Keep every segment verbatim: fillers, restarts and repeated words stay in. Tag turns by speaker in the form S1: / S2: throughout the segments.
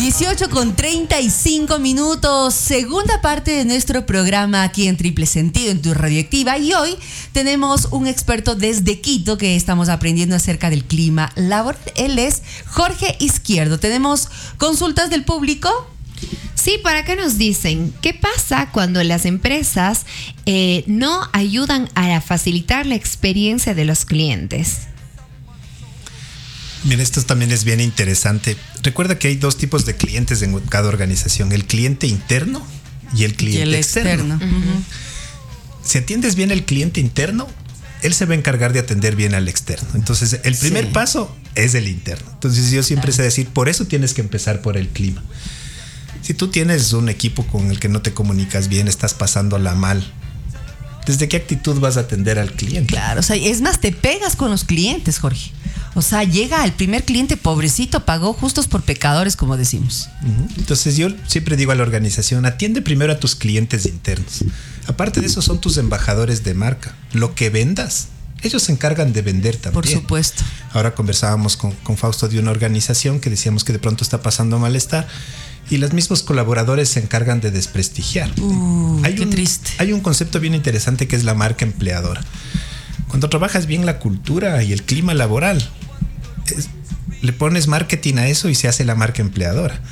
S1: dieciocho con treinta y cinco minutos, segunda parte de nuestro programa aquí en Triple Sentido, en tu Radioactiva. Y hoy tenemos un experto desde Quito que estamos aprendiendo acerca del clima laboral. Él es Jorge Izquierdo. ¿Tenemos consultas del público?
S2: Sí, por acá nos dicen, ¿qué pasa cuando las empresas eh, no ayudan a facilitar la experiencia de los clientes?
S3: Mira, esto también es bien interesante. Recuerda que hay dos tipos de clientes en cada organización: el cliente interno y el cliente y el externo. externo. Uh-huh. Si atiendes bien al cliente interno, él se va a encargar de atender bien al externo. Entonces, el primer sí. paso es el interno. Entonces, yo siempre claro. sé decir, por eso tienes que empezar por el clima. Si tú tienes un equipo con el que no te comunicas bien, estás pasándola mal, ¿desde qué actitud vas a atender al cliente?
S1: Claro, o sea, es más, te pegas con los clientes, Jorge. O sea, llega el primer cliente, pobrecito, pagó justos por pecadores, como decimos.
S3: Uh-huh. Entonces yo siempre digo a la organización, atiende primero a tus clientes internos. Aparte de eso, son tus embajadores de marca. Lo que vendas, ellos se encargan de vender también.
S1: Por supuesto.
S3: Ahora conversábamos con, con Fausto de una organización que decíamos que de pronto está pasando malestar y los mismos colaboradores se encargan de desprestigiar.
S1: Uh,
S3: hay
S1: qué
S3: un,
S1: triste.
S3: Hay un concepto bien interesante que es la marca empleadora. Cuando trabajas bien la cultura y el clima laboral, es, le pones marketing a eso y se hace la marca empleadora.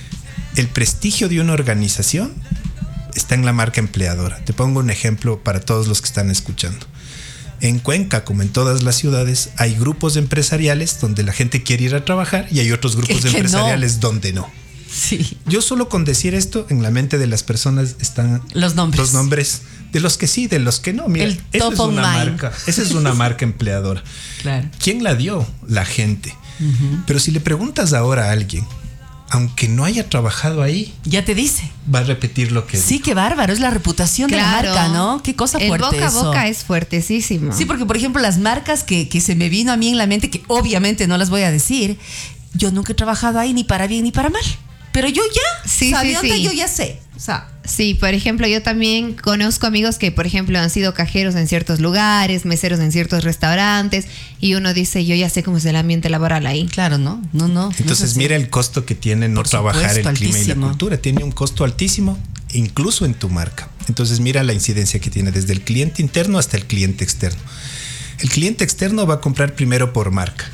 S3: El prestigio de una organización está en la marca empleadora. Te pongo un ejemplo para todos los que están escuchando. En Cuenca, como en todas las ciudades, hay grupos empresariales donde la gente quiere ir a trabajar y hay otros grupos empresariales no. donde no.
S1: Sí.
S3: Yo solo con decir esto, en la mente de las personas están
S1: los nombres.
S3: Los nombres de los que sí, de los que no. Mira, esa es una marca, esa es una marca empleadora.
S1: Claro.
S3: ¿Quién la dio? La gente. Uh-huh. Pero si le preguntas ahora a alguien, aunque no haya trabajado ahí,
S1: ya te dice.
S3: Va a repetir lo que
S1: Sí,
S3: dijo.
S1: Qué bárbaro, es la reputación
S2: claro.
S1: de la marca, ¿no? Qué cosa
S2: el
S1: fuerte
S2: boca
S1: eso.
S2: a boca es fuertesísimo.
S1: Sí, porque por ejemplo las marcas que, que se me vino a mí en la mente, que obviamente no las voy a decir, yo nunca he trabajado ahí ni para bien ni para mal. Pero yo ya,
S2: sí,
S1: sabiendo,
S2: sí, sí.
S1: yo ya sé. O sea,
S2: sí, por ejemplo, yo también conozco amigos que, por ejemplo, han sido cajeros en ciertos lugares, meseros en ciertos restaurantes, y uno dice, yo ya sé cómo es el ambiente laboral ahí.
S1: Claro, no, no, no.
S3: Entonces,
S1: no
S3: mira el costo que tiene no
S1: por
S3: trabajar
S1: supuesto,
S3: el clima
S1: altísimo.
S3: y la cultura. Tiene un costo altísimo, incluso en tu marca. Entonces, mira la incidencia que tiene desde el cliente interno hasta el cliente externo. El cliente externo va a comprar primero por marca.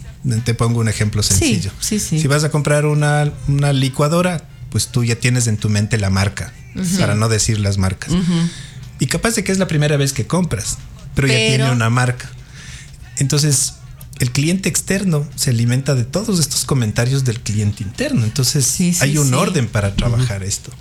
S3: Te pongo un ejemplo sencillo.
S1: Sí, sí, sí.
S3: Si vas a comprar una, una licuadora, pues tú ya tienes en tu mente la marca, uh-huh. para no decir las marcas. Uh-huh. Y capaz de que es la primera vez que compras, pero, pero ya tiene una marca. Entonces, el cliente externo se alimenta de todos estos comentarios del cliente interno. Entonces, sí, sí, hay un sí. orden para trabajar uh-huh. esto.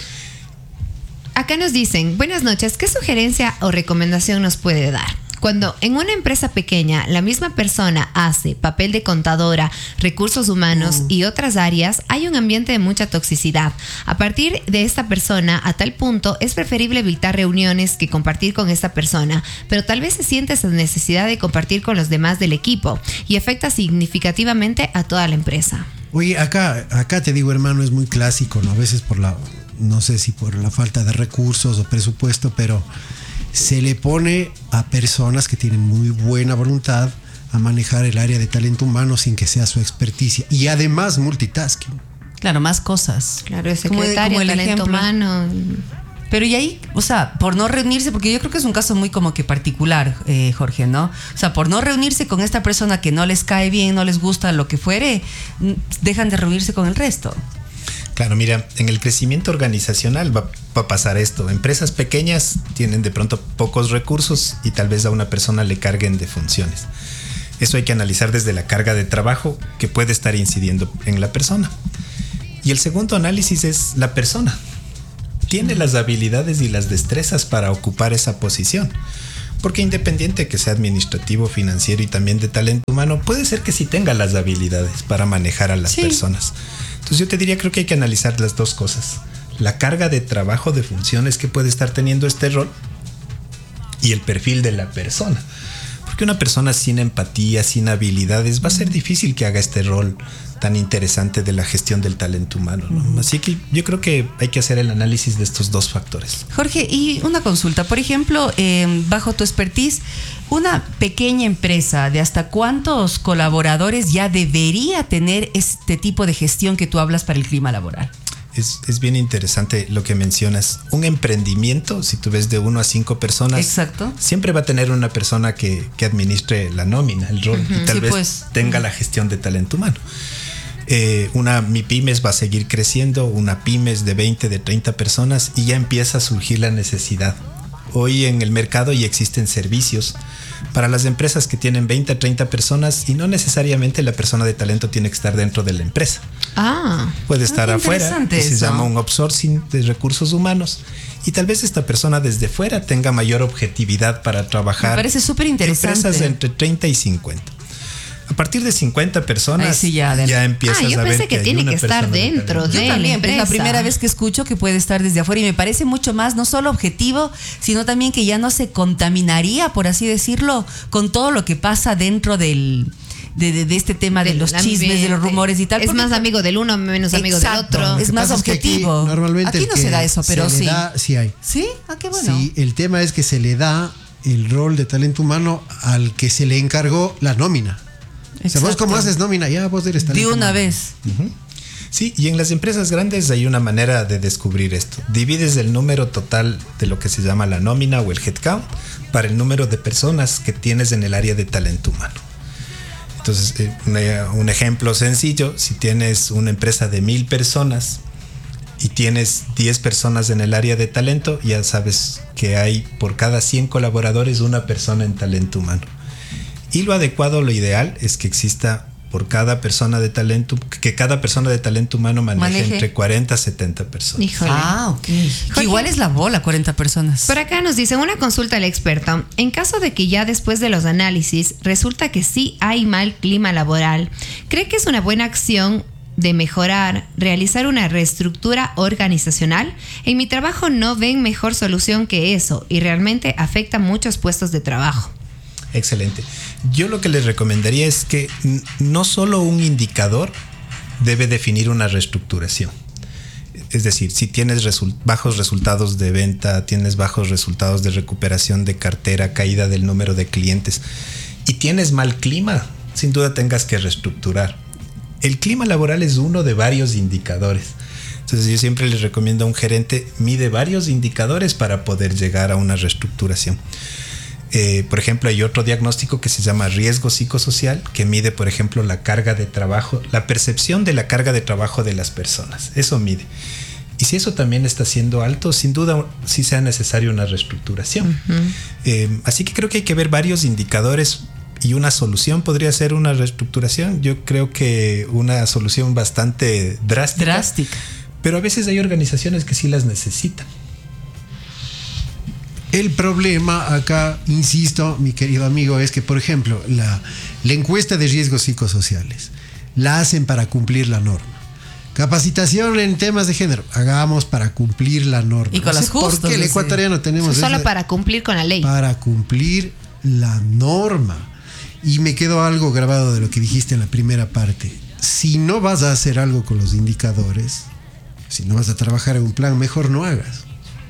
S2: Acá nos dicen, buenas noches, ¿qué sugerencia o recomendación nos puede dar? Cuando en una empresa pequeña la misma persona hace papel de contadora, recursos humanos mm. y otras áreas, hay un ambiente de mucha toxicidad. A partir de esta persona, a tal punto, es preferible evitar reuniones que compartir con esta persona, pero tal vez se siente esa necesidad de compartir con los demás del equipo y afecta significativamente a toda la empresa.
S4: Oye, acá, acá te digo, hermano, es muy clásico, ¿no? A veces por la, no sé si por la falta de recursos o presupuesto, pero se le pone a personas que tienen muy buena voluntad a manejar el área de talento humano sin que sea su experticia y además multitasking.
S1: Claro, más cosas.
S2: Claro, es secretaria, como el talento ejemplo. humano.
S1: Pero y ahí, o sea, por no reunirse, porque yo creo que es un caso muy como que particular, eh, Jorge, ¿no? O sea, por no reunirse con esta persona que no les cae bien, no les gusta, lo que fuere, dejan de reunirse con el resto.
S3: Claro, mira, en el crecimiento organizacional va, va a pasar esto. Empresas pequeñas tienen de pronto pocos recursos y tal vez a una persona le carguen de funciones. Eso hay que analizar desde la carga de trabajo que puede estar incidiendo en la persona. Y el segundo análisis es la persona. ¿Tiene las habilidades y las destrezas para ocupar esa posición? Porque independiente que sea administrativo, financiero y también de talento humano, puede ser que sí tenga las habilidades para manejar a las sí. personas. Entonces yo te diría, creo que hay que analizar las dos cosas. La carga de trabajo, de funciones que puede estar teniendo este rol y el perfil de la persona. Porque una persona sin empatía, sin habilidades, va a ser difícil que haga este rol tan interesante de la gestión del talento humano, ¿no? Uh-huh. Así que yo creo que hay que hacer el análisis de estos dos factores.
S1: Jorge, y una consulta, por ejemplo, eh, bajo tu expertise, una pequeña empresa de hasta cuántos colaboradores ya debería tener este tipo de gestión que tú hablas para el clima laboral.
S3: Es, es bien interesante lo que mencionas. Un emprendimiento, si tú ves de uno a cinco personas,
S1: exacto,
S3: siempre va a tener una persona que, que administre la nómina, el rol, uh-huh. y tal
S1: sí,
S3: vez
S1: pues.
S3: tenga la gestión de talento humano. Eh, una MIPYMES va a seguir creciendo, una pymes de veinte, de treinta personas, y ya empieza a surgir la necesidad. Hoy en el mercado ya existen servicios para las empresas que tienen veinte a treinta personas y no necesariamente la persona de talento tiene que estar dentro de la empresa.
S2: Ah,
S3: puede estar
S1: ah,
S3: afuera, que se llama un outsourcing de recursos humanos, y tal vez esta persona desde fuera tenga mayor objetividad para trabajar.
S1: Me parece súper interesante.
S3: Empresas de entre treinta y cincuenta. A partir de cincuenta personas
S1: sí, ya, de...
S3: ya empiezas
S2: ah, yo
S3: a ver
S2: pensé que, que tiene que estar dentro de, de
S1: yo también,
S2: la empresa.
S1: Es la primera vez que escucho que puede estar desde afuera y me parece mucho más, no solo objetivo, sino también que ya no se contaminaría, por así decirlo, con todo lo que pasa dentro del... De, de, de este tema de, de los chismes, ambiente, de los rumores y tal.
S2: Es porque, más amigo del uno, menos amigo exacto, del otro.
S1: Es más objetivo.
S4: Es que aquí, normalmente
S1: aquí no se da eso, pero sí.
S4: Da, sí hay.
S1: ¿Sí? Ah, qué bueno.
S4: Sí, el tema es que se le da el rol de talento humano al que se le encargó la nómina. Exacto. O sea, vos como haces nómina, ya vos eres talento
S1: de una
S4: humano.
S1: vez.
S3: Uh-huh. Sí, y en las empresas grandes hay una manera de descubrir esto. Divides el número total de lo que se llama la nómina o el headcount para el número de personas que tienes en el área de talento humano. Entonces, eh, un, un ejemplo sencillo, si tienes una empresa de mil personas y tienes diez personas en el área de talento, ya sabes que hay por cada cien colaboradores una persona en talento humano. Y lo adecuado, lo ideal es que exista por cada persona de talento, que cada persona de talento humano maneje, maneje. entre cuarenta a setenta personas.
S2: Híjole.
S1: Ah, ok. Que igual es la bola, cuarenta personas.
S2: Por acá nos dice una consulta al experto. En caso de que ya después de los análisis resulta que sí hay mal clima laboral, ¿cree que es una buena acción de mejorar, realizar una reestructura organizacional? En mi trabajo no ven mejor solución que eso y realmente afecta muchos puestos de trabajo.
S3: Excelente. Yo lo que les recomendaría es que no solo un indicador debe definir una reestructuración. Es decir, si tienes resu- bajos resultados de venta, tienes bajos resultados de recuperación de cartera, caída del número de clientes y tienes mal clima, sin duda tengas que reestructurar. El clima laboral es uno de varios indicadores. Entonces yo siempre les recomiendo a un gerente, mide varios indicadores para poder llegar a una reestructuración. Eh, por ejemplo, hay otro diagnóstico que se llama riesgo psicosocial, que mide, por ejemplo, la carga de trabajo, la percepción de la carga de trabajo de las personas. Eso mide. Y si eso también está siendo alto, sin duda sí sea necesaria una reestructuración. Uh-huh. Eh, así que creo que hay que ver varios indicadores y una solución podría ser una reestructuración. Yo creo que una solución bastante drástica.
S1: Drástica.
S3: Pero a veces hay organizaciones que sí las necesitan.
S4: El problema acá, insisto, mi querido amigo, es que, por ejemplo, la, la encuesta de riesgos psicosociales la hacen para cumplir la norma. Capacitación en temas de género, hagamos para cumplir la norma.
S1: Y con
S4: no
S1: las
S4: sé
S1: justas.
S4: ¿Por qué el ecuatoriano tenemos
S2: solo
S4: esa,
S2: para cumplir con la ley?
S4: Para cumplir la norma. Y me quedó algo grabado de lo que dijiste en la primera parte. Si no vas a hacer algo con los indicadores, si no vas a trabajar en un plan, mejor no hagas.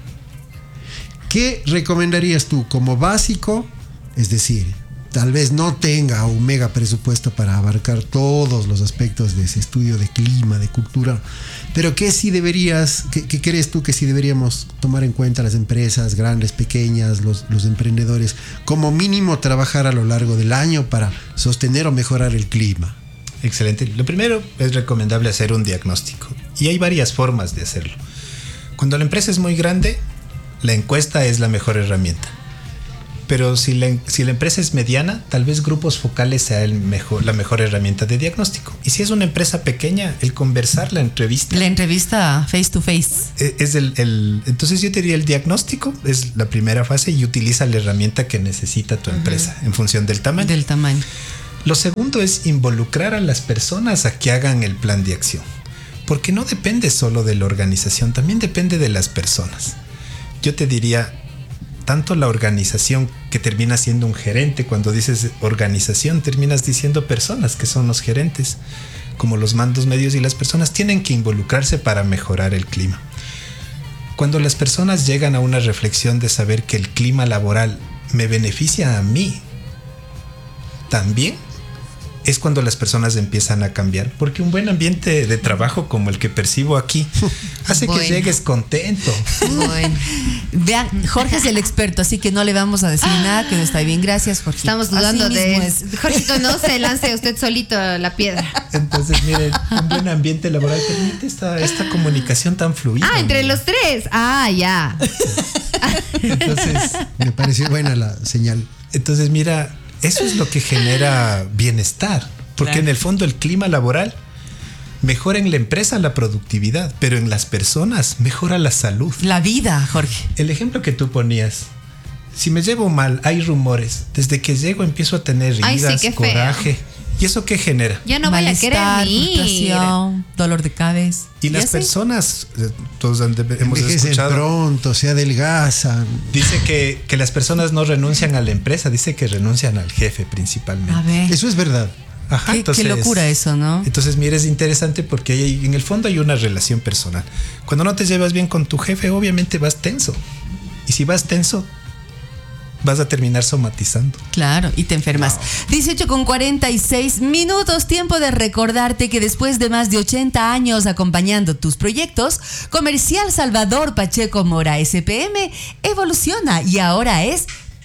S4: ¿Qué recomendarías tú como básico? Es decir, tal vez no tenga un mega presupuesto para abarcar todos los aspectos de ese estudio de clima, de cultura, pero ¿qué sí deberías, qué, qué crees tú que sí deberíamos tomar en cuenta las empresas grandes, pequeñas, los, los emprendedores, como mínimo trabajar a lo largo del año para sostener o mejorar el clima?
S3: Excelente. Lo primero es recomendable hacer un diagnóstico y hay varias formas de hacerlo. Cuando la empresa es muy grande, la encuesta es la mejor herramienta. Pero si la, si la empresa es mediana, tal vez grupos focales sea el mejor, la mejor herramienta de diagnóstico. Y si es una empresa pequeña, el conversar, la entrevista.
S1: La entrevista face to face.
S3: Es el, el, entonces yo diría el diagnóstico es la primera fase y utiliza la herramienta que necesita tu empresa uh-huh. en función del tamaño.
S1: Del tamaño.
S3: Lo segundo es involucrar a las personas a que hagan el plan de acción. Porque no depende solo de la organización, también depende de las personas. Yo te diría, tanto la organización, que termina siendo un gerente. Cuando dices organización, terminas diciendo personas, que son los gerentes, como los mandos medios, y las personas tienen que involucrarse para mejorar el clima. Cuando las personas llegan a una reflexión de saber que el clima laboral me beneficia a mí también, es cuando las personas empiezan a cambiar, porque un buen ambiente de trabajo como el que percibo aquí hace bueno. que llegues contento.
S1: Bueno. Vean, Jorge es el experto, así que no le vamos a decir nada, que no está bien. Gracias, Jorge.
S2: Estamos dudando de Jorgito, no se lance usted solito la piedra.
S3: Entonces, miren, un buen ambiente laboral permite esta, esta comunicación tan fluida.
S2: Ah, entre ¿no? los tres. Ah, ya.
S3: Entonces,
S4: me pareció buena la señal.
S3: Entonces, mira, eso es lo que genera bienestar, porque claro. en el fondo el clima laboral mejora en la empresa la productividad, pero en las personas mejora la salud.
S1: La vida, Jorge.
S3: El ejemplo que tú ponías, si me llevo mal, hay rumores, desde que llego empiezo a tener heridas, sí, coraje. Feo. ¿Y eso qué genera?
S2: Ya no voy a querer ir.
S1: Dolor de cabeza.
S3: Y, y las así? personas, todos hemos escuchado,
S4: pronto, se adelgazan.
S3: Dice que, que las personas no renuncian a la empresa, dice que renuncian al jefe principalmente.
S1: A ver.
S4: Eso es verdad.
S3: Ajá,
S1: qué, entonces, qué locura eso, ¿no?
S3: Entonces, mira, es interesante porque hay, en el fondo hay una relación personal. Cuando no te llevas bien con tu jefe, obviamente vas tenso. Y si vas tenso, vas a terminar somatizando.
S1: Claro, y te enfermas. Wow. dieciocho con cuarenta y seis minutos, tiempo de recordarte que después de más de ochenta años acompañando tus proyectos, Comercial Salvador Pacheco Mora S P M evoluciona y ahora es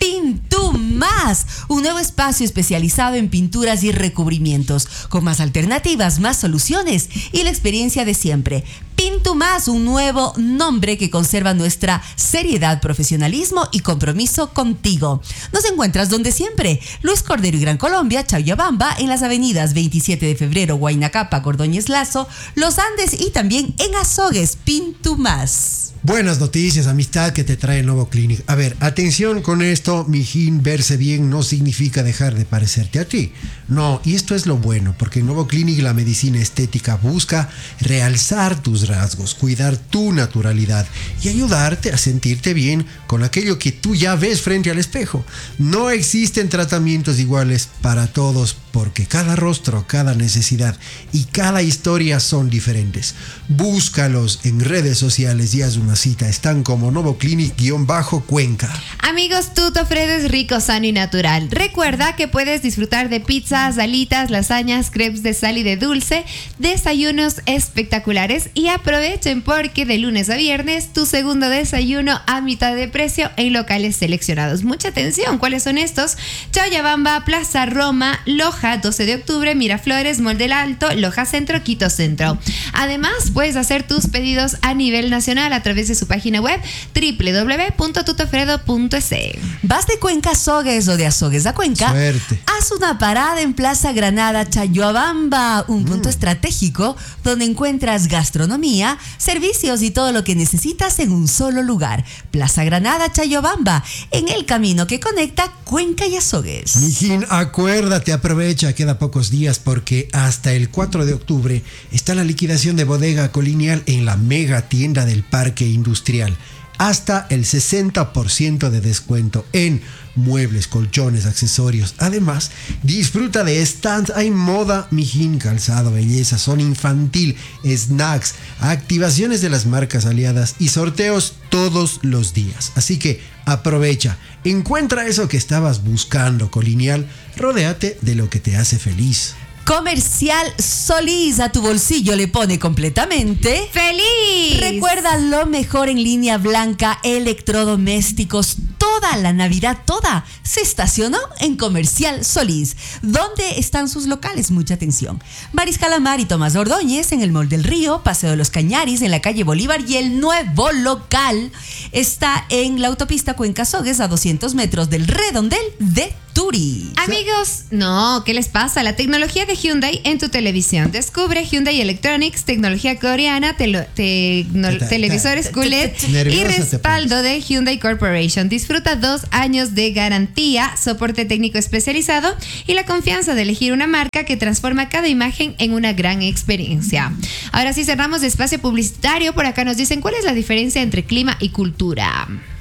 S1: Pintumás, un nuevo espacio especializado en pinturas y recubrimientos, con más alternativas, más soluciones y la experiencia de siempre. Pintumás, un nuevo nombre que conserva nuestra seriedad, profesionalismo y compromiso contigo. Nos encuentras donde siempre, Luis Cordero y Gran Colombia, Chayabamba, en las avenidas veintisiete de febrero, Huaynacapa, Ordóñez Lazo, Los Andes y también en Azogues. Pintumás.
S4: Buenas noticias, amistad, que te trae Novo Clinic. A ver, atención con esto, mijín, verse bien no significa dejar de parecerte a ti. No, y esto es lo bueno, porque en Novo Clinic la medicina estética busca realzar tus rasgos, cuidar tu naturalidad y ayudarte a sentirte bien con aquello que tú ya ves frente al espejo. No existen tratamientos iguales para todos, porque cada rostro, cada necesidad y cada historia son diferentes. Búscalos en redes sociales y haz una cita. Están como Novo Clinic-Cuenca.
S2: Amigos, tú te ofreces rico, sano y natural. Recuerda que puedes disfrutar de pizzas, alitas, lasañas, crepes de sal y de dulce, desayunos espectaculares, y aprovechen porque de lunes a viernes tu segundo desayuno a mitad de precio en locales seleccionados. Mucha atención, ¿cuáles son estos? Chayabamba, Plaza Roma, Loja, doce de octubre, Miraflores, Mall del Alto, Loja Centro, Quito Centro. Además, puedes hacer tus pedidos a nivel nacional a través de su página web doble u doble u doble u punto tutofredo punto es.
S1: ¿Vas de Cuenca a Azogues o de Azogues a Cuenca?
S4: Suerte.
S1: Haz una parada en Plaza Granada, Chayabamba, un punto mm. estratégico donde encuentras gastronomía, servicios y todo lo que necesitas en un solo lugar. Plaza Granada, Chayabamba, en el camino que conecta Cuenca y Azogues.
S4: Mijín, acuérdate, aprovecha, queda pocos días porque hasta el cuatro de octubre está la liquidación de Bodega Colonial en la mega tienda del Parque Industrial. Hasta el sesenta por ciento de descuento en muebles, colchones, accesorios. Además, disfruta de stands. Hay moda, mijín, calzado, belleza, zona infantil, snacks, activaciones de las marcas aliadas y sorteos todos los días. Así que aprovecha, encuentra eso que estabas buscando, Colonial. Rodéate de lo que te hace feliz.
S1: Comercial Solís, a tu bolsillo le pone completamente
S2: ¡feliz!
S1: Recuerda lo mejor en línea blanca, electrodomésticos, toda la Navidad, toda se estacionó en Comercial Solís. ¿Dónde están sus locales? Mucha atención. Maris Calamar y Tomás Ordóñez en el Mall del Río, Paseo de los Cañaris en la calle Bolívar, y el nuevo local está en la autopista Cuenca Azogues a doscientos metros del redondel de Turi.
S2: Amigos, no, ¿qué les pasa? La tecnología de Hyundai en tu televisión. Descubre Hyundai Electronics, tecnología coreana, telo, te, no, televisores Q L E D y respaldo de Hyundai Corporation. Disfruta dos años de garantía, soporte técnico especializado y la confianza de elegir una marca que transforma cada imagen en una gran experiencia. Ahora sí, cerramos espacio publicitario. Por acá nos dicen, ¿cuál es la diferencia entre clima y cultura?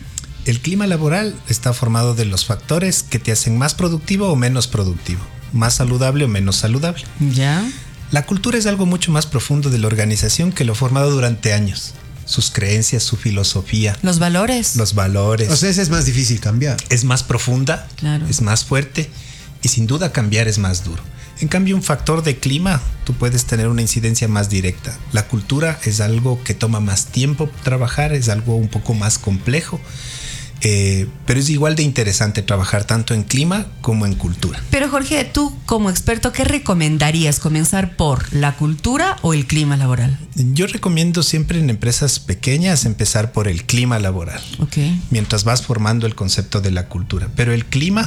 S3: el clima laboral está formado de los factores que te hacen más productivo o menos productivo, más saludable o menos saludable.
S1: Ya.
S3: La cultura es algo mucho más profundo de la organización que lo formado durante años. Sus creencias, su filosofía.
S1: Los valores.
S3: Los valores.
S4: O sea, ese es más difícil cambiar.
S3: Es más profunda,
S1: Claro.
S3: es más fuerte y sin duda cambiar es más duro. En cambio, un factor de clima, tú puedes tener una incidencia más directa. La cultura es algo que toma más tiempo trabajar, es algo un poco más complejo, eh, pero es igual de interesante trabajar tanto en clima como en cultura.
S1: Pero Jorge, tú como experto, ¿qué recomendarías? ¿Comenzar por la cultura o el clima laboral?
S3: Yo recomiendo siempre en empresas pequeñas empezar por el clima laboral,
S1: Ok.
S3: mientras vas formando el concepto de la cultura. Pero el clima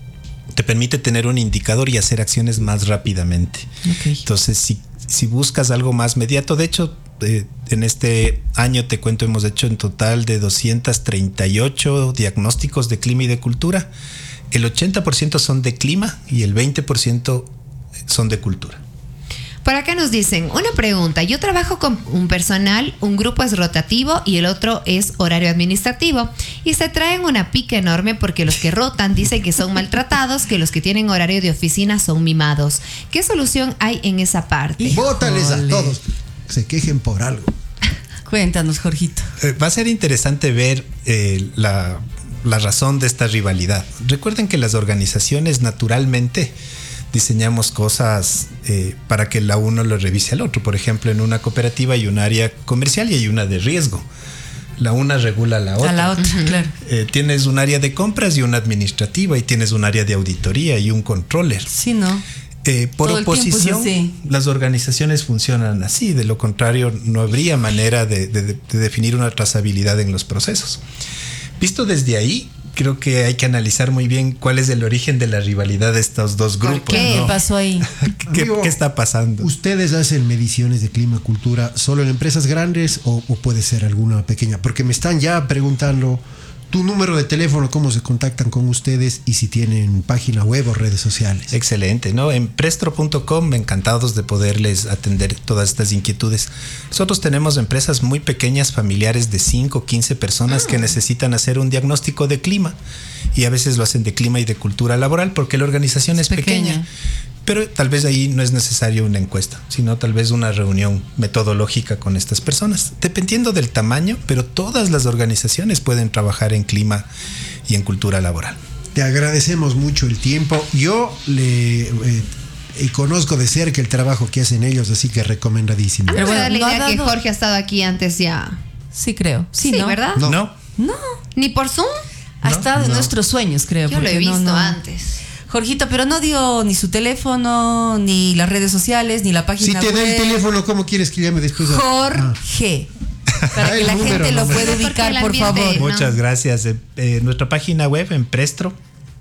S3: te permite tener un indicador y hacer acciones más rápidamente.
S1: Ok.
S3: Entonces, si, si buscas algo más inmediato, de hecho, eh, en este año, te cuento, hemos hecho en total de doscientos treinta y ocho diagnósticos de clima y de cultura. El ochenta por ciento son de clima y el veinte por ciento son de cultura.
S2: Por acá nos dicen, una pregunta, yo trabajo con un personal, un grupo es rotativo y el otro es horario administrativo y se traen una pica enorme porque los que rotan dicen que son maltratados, que los que tienen horario de oficina son mimados. ¿Qué solución hay en esa parte?
S4: Bótales a
S1: Híjole.
S4: todos. Que se quejen por algo.
S1: Cuéntanos, Jorgito.
S3: Eh, va a ser interesante ver eh, la, la razón de esta rivalidad. Recuerden que las organizaciones naturalmente diseñamos cosas eh, para que la uno lo revise al otro. Por ejemplo, en una cooperativa hay un área comercial y hay una de riesgo. La una regula a la otra.
S1: A la otra, uh-huh. Claro.
S3: Eh, tienes un área de compras y una administrativa, y tienes un área de auditoría y un controller.
S1: Sí, ¿no?
S3: Eh, por
S1: Todo el tiempo
S3: oposición,
S1: es así.
S3: las organizaciones funcionan así. De lo contrario, no habría manera de, de, de definir una trazabilidad en los procesos. Visto desde ahí, creo que hay que analizar muy bien cuál es el origen de la rivalidad de estos dos grupos.
S1: ¿Qué
S3: ¿no?
S1: pasó ahí?
S3: ¿Qué,
S4: Amigo,
S3: qué está pasando?
S4: ¿Ustedes hacen mediciones de clima cultura solo en empresas grandes o, o puede ser alguna pequeña? Porque me están ya preguntando tu número de teléfono, cómo se contactan con ustedes y si tienen página web o redes sociales.
S3: Excelente, ¿no? En prestro punto com, encantados de poderles atender todas estas inquietudes. Nosotros tenemos empresas muy pequeñas, familiares de cinco, quince personas que necesitan hacer un diagnóstico de clima, y a veces lo hacen de clima y de cultura laboral porque la organización es,
S1: Es
S3: pequeña.
S1: pequeña.
S3: Pero tal vez ahí no es necesario una encuesta, sino tal vez una reunión metodológica con estas personas, dependiendo del tamaño, pero todas las organizaciones pueden trabajar en clima y en cultura laboral.
S4: Te agradecemos mucho el tiempo. Yo le eh, y conozco de cerca el trabajo que hacen ellos, así que recomendadísimo.
S2: A mí me
S1: bueno,
S2: da la
S1: no ha
S2: idea que
S1: dado-
S2: Jorge ha estado aquí antes ya.
S1: Sí, creo. Sí,
S2: Sí,
S1: ¿no?
S2: ¿verdad?
S4: No.
S3: No,
S1: No.
S2: ¿Ni por Zoom?
S1: Ha
S3: No,
S1: estado en
S4: no.
S1: nuestros sueños, creo.
S2: Yo lo he
S1: porque no,
S2: visto
S1: no.
S2: antes.
S1: Jorgito, pero no dio ni su teléfono, ni las redes sociales, ni la
S4: Si
S1: página
S4: te
S1: web.
S4: da el teléfono, ¿cómo quieres que llame después?
S1: Jorge. Para que
S4: El
S1: la
S4: número,
S1: gente lo
S4: no me-
S1: pueda
S2: Porque
S1: ubicar,
S2: el
S1: por
S2: ambiente-
S1: favor.
S2: No.
S3: muchas gracias. Eh, eh, nuestra página web en Prestro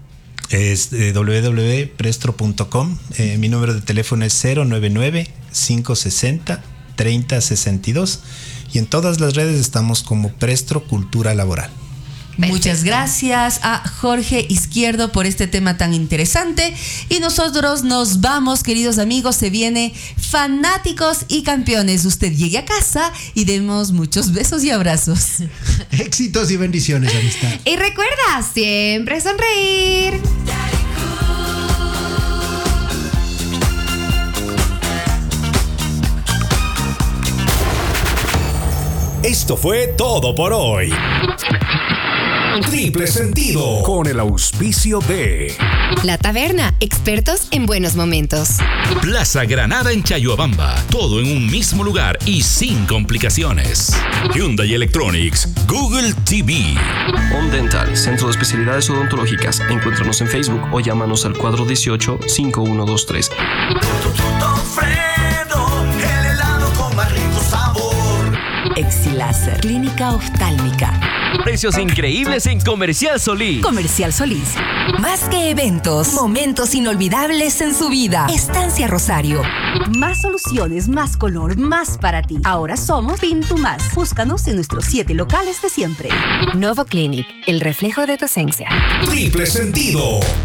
S3: es eh, doble u doble u doble u punto prestro punto com. Eh, mi número de teléfono es cero nueve nueve, cinco seis cero, tres cero seis dos, y en todas las redes estamos como Prestro Cultura Laboral.
S1: Muchas gracias a Jorge Izquierdo por este tema tan interesante. Y nosotros nos vamos, queridos amigos. Se viene Fanáticos y Campeones. Usted llegue a casa y demos muchos besos y abrazos.
S4: Éxitos y bendiciones, amistad.
S2: Y recuerda, siempre sonreír.
S5: Esto fue todo por hoy. Triple Sentido, con el auspicio de
S6: La Taberna, expertos en buenos momentos.
S7: Plaza Granada en Chayuabamba, todo en un mismo lugar y sin complicaciones. Hyundai Electronics, Google T V.
S8: Home Dental, Centro de Especialidades Odontológicas. Encuéntranos en Facebook o llámanos al cuatro uno ocho, cinco uno dos tres.
S5: el helado con más rico sabor.
S9: Exiláser, clínica oftálmica.
S10: Precios increíbles en Comercial Solís.
S9: Comercial Solís. Más que eventos, momentos inolvidables en su vida. Estancia Rosario.
S11: Más soluciones, más color, más para ti. Ahora somos Pintumás. Búscanos en nuestros siete locales de siempre.
S6: Novo Clinic, el reflejo de tu esencia.
S5: Triple Sentido,